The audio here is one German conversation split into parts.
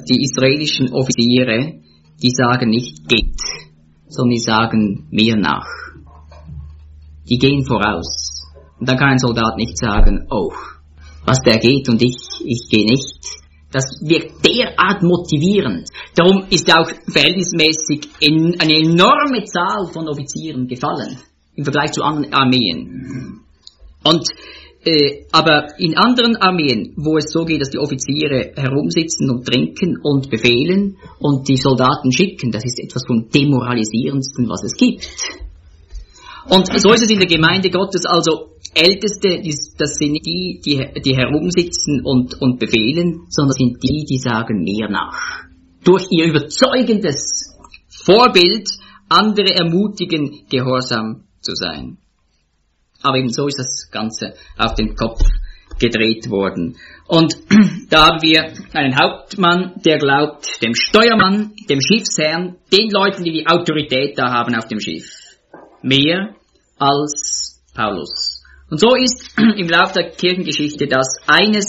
die israelischen Offiziere, die sagen nicht geht, sondern die sagen mir nach. Die gehen voraus. Und dann kann ein Soldat nicht sagen, oh, was der geht und ich gehe nicht. Das wirkt derart motivierend. Darum ist auch verhältnismäßig eine enorme Zahl von Offizieren gefallen im Vergleich zu anderen Armeen. Und aber in anderen Armeen, wo es so geht, dass die Offiziere herumsitzen und trinken und befehlen und die Soldaten schicken, das ist etwas vom Demoralisierendsten, was es gibt. Und so ist es in der Gemeinde Gottes, also Älteste, das sind nicht die herumsitzen und befehlen, sondern sind die sagen mir nach. Durch ihr überzeugendes Vorbild andere ermutigen, gehorsam zu sein. Aber eben so ist das Ganze auf den Kopf gedreht worden. Und da haben wir einen Hauptmann, der glaubt dem Steuermann, dem Schiffsherrn, den Leuten, die die Autorität da haben auf dem Schiff, mehr als Paulus. Und so ist im Laufe der Kirchengeschichte das einer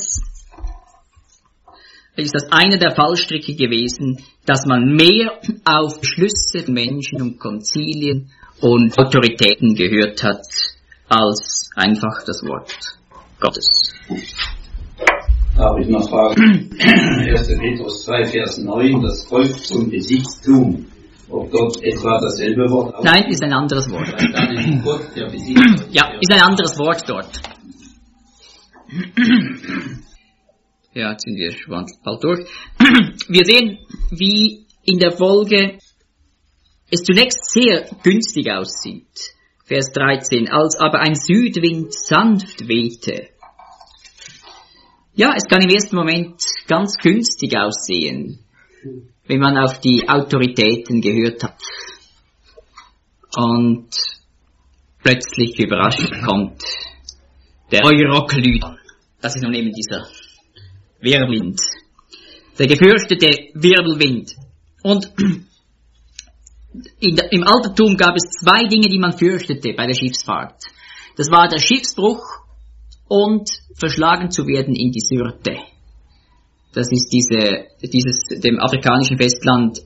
der Fallstricke gewesen, dass man mehr auf Beschlüsse von Menschen und Konzilien und Autoritäten gehört hat, als einfach das Wort Gottes. Darf ich noch fragen, 1. Petrus 2, Vers 9, das Volk zum Besitztum, ob dort etwa dasselbe Wort ausspricht? Nein, ist ein anderes Wort. Gott, der Besitzer. Ja, ist ein anderes Wort dort. Ja, jetzt sind wir schon bald durch. Wir sehen, wie in der Folge es zunächst sehr günstig aussieht. Vers 13, als aber ein Südwind sanft wehte. Ja, es kann im ersten Moment ganz günstig aussehen, wenn man auf die Autoritäten gehört hat. Und plötzlich überrascht kommt der Euroclydon. Das ist nun eben dieser Wirbelwind. Der gefürchtete Wirbelwind. Und im Altertum gab es zwei Dinge, die man fürchtete bei der Schiffsfahrt. Das war der Schiffsbruch und verschlagen zu werden in die Syrte. Das ist dieses dem afrikanischen Festland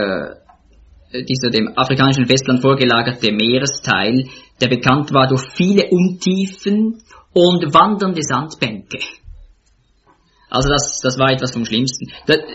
vorgelagerte Meeresteil, der bekannt war durch viele Untiefen und wandernde Sandbänke. Also das war etwas vom Schlimmsten.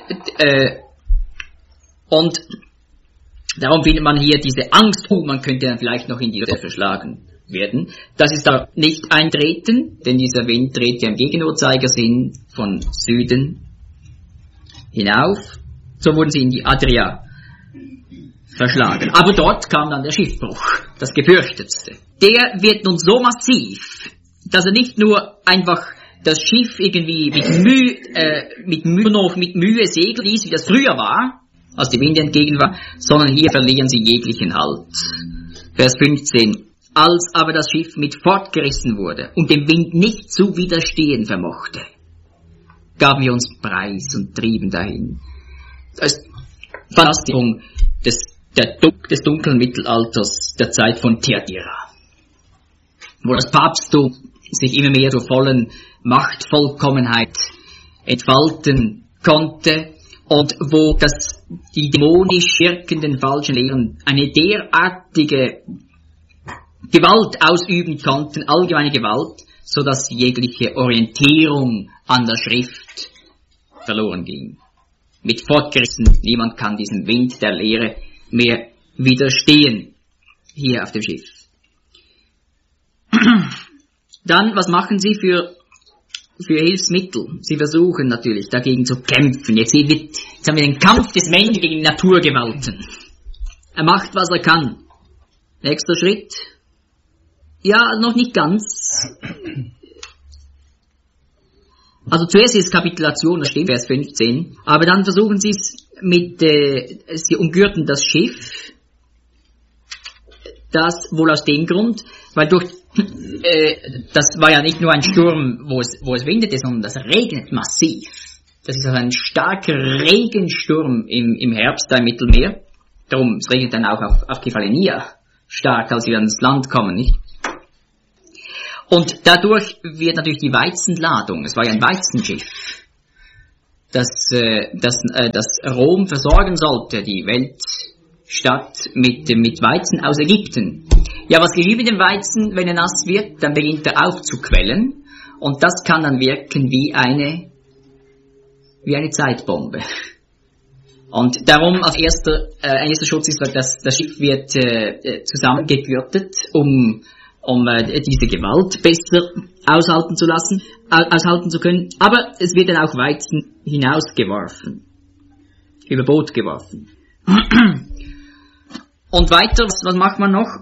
Und darum findet man hier diese Angst, man könnte dann vielleicht noch in die Syrte verschlagen werden. Das ist da nicht eintreten, denn dieser Wind dreht ja im Gegenuhrzeigersinn von Süden hinauf. So wurden sie in die Adria verschlagen. Aber dort kam dann der Schiffbruch, das gefürchtetste. Der wird nun so massiv, dass er nicht nur einfach das Schiff irgendwie mit Mühe segeln ließ, wie das früher war, als die Winde entgegen war, sondern hier verlieren sie jeglichen Halt. Vers 15. Als aber das Schiff mit fortgerissen wurde und dem Wind nicht zu widerstehen vermochte, gaben wir uns preis und trieben dahin. Das ist Fantasierung des dunklen Mittelalters, der Zeit von Thyatira, wo das Papsttum sich immer mehr zur vollen Machtvollkommenheit entfalten konnte und wo die dämonisch wirkenden falschen Lehren eine derartige Gewalt ausüben konnten, allgemeine Gewalt, so dass jegliche Orientierung an der Schrift verloren ging. Mit fortgerissen, niemand kann diesem Wind der Lehre mehr widerstehen, hier auf dem Schiff. Dann, was machen sie für Hilfsmittel? Sie versuchen natürlich dagegen zu kämpfen. Jetzt haben wir den Kampf des Menschen gegen Naturgewalten. Er macht, was er kann. Nächster Schritt. Ja, noch nicht ganz. Also zuerst ist Kapitulation, das steht Vers 15, aber dann versuchen sie es sie umgürten das Schiff, das wohl aus dem Grund, weil das war ja nicht nur ein Sturm, wo es windete, sondern das regnet massiv. Das ist also ein starker Regensturm im Herbst da im Mittelmeer. Darum, es regnet dann auch auf Kefalonia stark, als wir ans Land kommen, nicht? Und dadurch wird natürlich die Weizenladung, es war ja ein Weizenschiff, dass Rom versorgen sollte, die Weltstadt mit Weizen aus Ägypten. Ja, was geschieht mit dem Weizen, wenn er nass wird? Dann beginnt er aufzuquellen und das kann dann wirken wie eine Zeitbombe. Und darum ein erster Schutz ist, dass das Schiff wird zusammengegürtet, um diese Gewalt besser aushalten zu können. Aber es wird dann auch Weizen hinausgeworfen, über Bord geworfen. Und weiter, was macht man noch?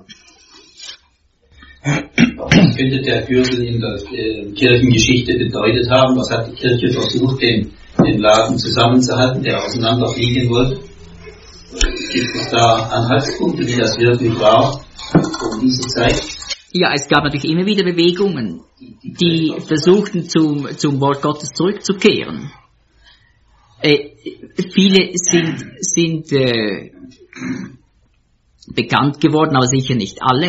Was könnte der Gürtel in der Kirchengeschichte bedeutet haben? Was hat die Kirche versucht, den Laden zusammenzuhalten, der auseinanderfliegen wollte? Gibt es da Anhaltspunkte, wie das wirklich war um diese Zeit? Ja, es gab natürlich immer wieder Bewegungen, die versuchten zum Wort Gottes zurückzukehren. Viele sind bekannt geworden, aber sicher nicht alle.